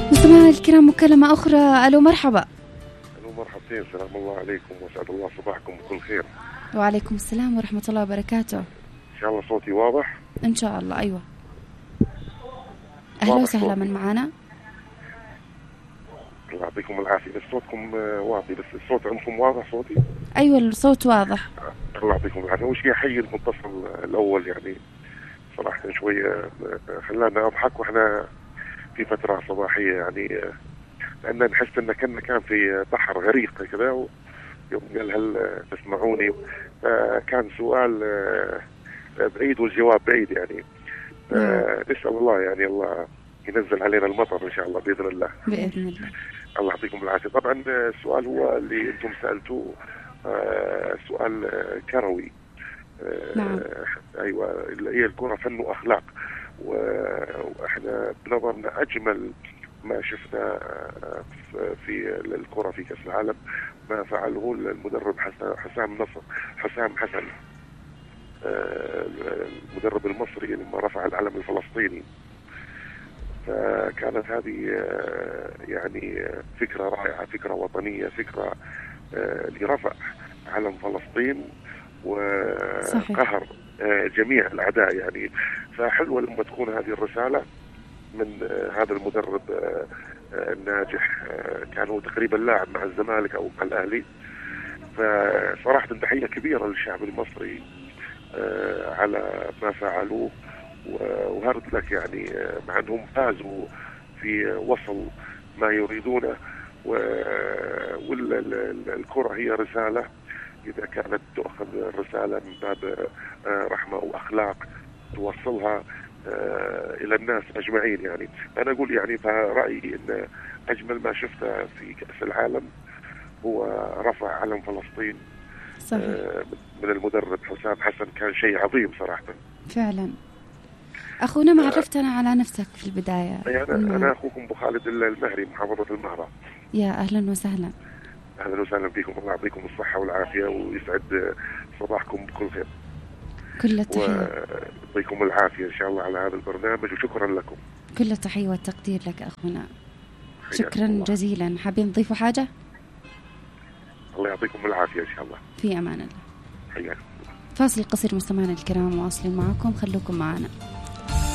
مستمعينا الكرام مكالمة أخرى. ألو مرحبا. ألو مرحبتين، سلام الله عليكم وسعد الله صباحكم بكل خير. وعليكم السلام ورحمة الله وبركاته. إن شاء الله صوتي واضح؟ إن شاء الله. أيوة أهلا وسهلا. من معانا؟ الله يعطيكم العافية. بس صوتكم واطي، بس الصوت عندكم واضح صوتي؟ أيوة الصوت واضح. الله يعطيكم العافية. أول شيء أحيي المتصل الأول، يعني صراحة شوية خلانا أضحك وإحنا في فترة صباحية، يعني لأن نحس إن كان في بحر غريق كذا، يوم قال هل تسمعوني؟ كان سؤال بعيد والجواب بعيد، يعني نسأل الله يعني الله ينزل علينا المطر إن شاء الله بإذن الله. بإذن الله. الله يعطيكم العافية. طبعا السؤال هو اللي أنتم سألتوه سؤال كروي. نعم. أيوة، هي الكرة فن وأخلاق، وإحنا بنظرنا أجمل ما شفنا في الكرة في كأس العالم ما فعله المدرب حسام حسن، المدرب المصري لما رفع العلم الفلسطيني. فكانت هذه يعني فكرة رائعة، فكرة وطنية، فكرة لرفع علم فلسطين وقهر جميع الأعداء يعني. فحلوة لما تكون هذه الرسالة من هذا المدرب الناجح، كان هو تقريبا لاعب مع الزمالك أو مع الأهلي. فصراحة تحية كبيرة للشعب المصري على ما فعلوه، وهارد لك يعني، مع أنهم فازوا في وصل ما يريدونه. والكرة هي رسالة، إذا كانت تأخذ الرسالة من باب رحمة وأخلاق توصلها إلى الناس أجمعين. يعني أنا أقول يعني فرأيي أن أجمل ما شفته في كأس العالم هو رفع علم فلسطين. صحيح. من المدرب حسام حسن، كان شيء عظيم صراحة. فعلا. أخونا ما عرفتنا على نفسك في البداية. أنا أخوكم أبو خالد المهري، محافظة المهرة. يا أهلا وسهلا. أهلا وسهلا فيكم، الله يعطيكم الصحة والعافية ويسعد صباحكم بكل خير. كل التحية. ويعطيكم العافية إن شاء الله على هذا البرنامج، وشكرا لكم. كل التحية والتقدير لك أخونا. شكرا جزيلا. حابين تضيفوا حاجة؟ الله يعطيكم العافية إن شاء الله. في أمان الله. حياكم. فاصل قصير مستمعينا الكرام، واصلين معكم، خلوكم معنا.